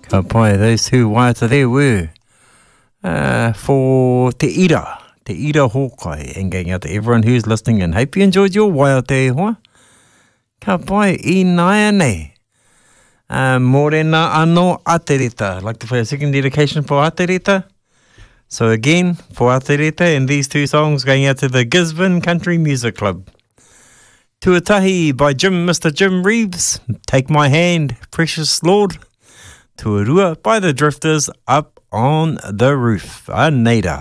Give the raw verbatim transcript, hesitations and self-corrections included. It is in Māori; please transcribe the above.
Ka pai, those two waiata there were uh, for Te Ira, Te Ira Hawkai, and going out to everyone who's listening and hope you enjoyed your waiata e hoa. Ka pai, I nai nei. Uh, Morena ano Atereta. I'd like to play a second dedication for Atereta. So again, for Atereta and these two songs going out to the Gisborne Country Music Club. Tuatahi by Jim, Mister Jim Reeves. Take My Hand, Precious Lord. Tuarua by the Drifters, Up on the Roof. Aneida.